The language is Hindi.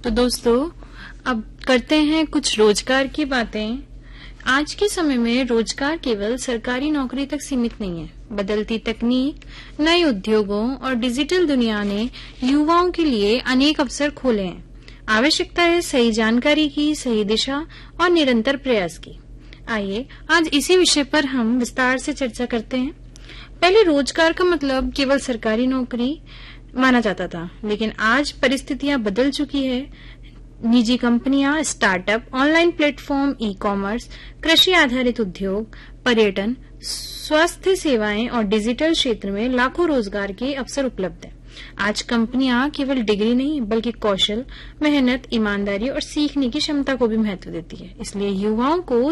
तो दोस्तों, अब करते हैं कुछ रोजगार की बातें। आज के समय में रोजगार केवल सरकारी नौकरी तक सीमित नहीं है। बदलती तकनीक, नए उद्योगों और डिजिटल दुनिया ने युवाओं के लिए अनेक अवसर खोले हैं। आवश्यकता है सही जानकारी की, सही दिशा और निरंतर प्रयास की। आइए आज इसी विषय पर हम विस्तार से चर्चा करते हैं। पहले रोजगार का मतलब केवल सरकारी नौकरी माना जाता था, लेकिन आज परिस्थितियां बदल चुकी है। निजी कंपनियां, startup, online platform, e commerce, कृषि आधारित उद्योग, पर्यटन, स्वास्थ्य सेवाएं और डिजिटल क्षेत्र में लाखों रोजगार के अवसर उपलब्ध हैं। आज कंपनियां केवल डिग्री नहीं बल्कि कौशल, मेहनत, ईमानदारी और सीखने की क्षमता को भी महत्व देती है। इसलिए युवाओं को